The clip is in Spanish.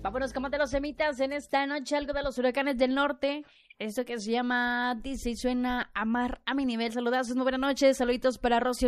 Vámonos como de los semitas en esta noche, algo de los huracanes del norte. Esto que se llama Dice y suena Amar a mi nivel. Saludazos, muy buenas noches. Saluditos para Rocío